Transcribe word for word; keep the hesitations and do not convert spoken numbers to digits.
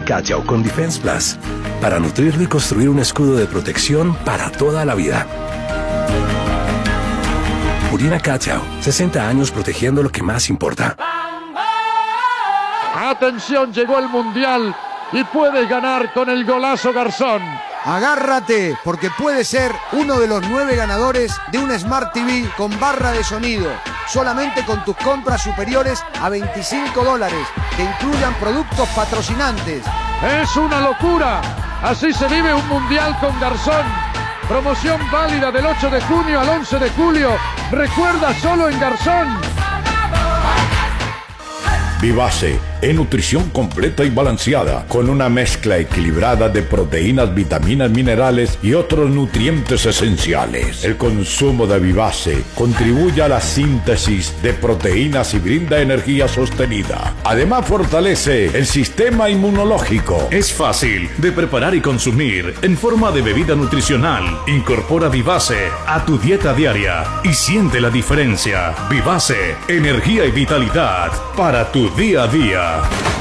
Cachao con Defense Plus, para nutrirlo y construir un escudo de protección para toda la vida. Purina Cachao, sesenta años protegiendo lo que más importa. Atención, llegó el Mundial y puedes ganar con el golazo Garzón. Agárrate, porque puedes ser uno de los nueve ganadores de un Smart T V con barra de sonido, solamente con tus compras superiores a veinticinco dólares, que incluyan productos patrocinantes. ¡Es una locura! Así se vive un Mundial con Garzón. Promoción válida del ocho de junio al once de julio. Recuerda, solo en Garzón. Vivase es nutrición completa y balanceada, con una mezcla equilibrada de proteínas, vitaminas, minerales y otros nutrientes esenciales. El consumo de Vivase contribuye a la síntesis de proteínas y brinda energía sostenida. Además, fortalece el sistema inmunológico. Es fácil de preparar y consumir en forma de bebida nutricional. Incorpora Vivase a tu dieta diaria y siente la diferencia. Vivase, energía y vitalidad para tu día a día.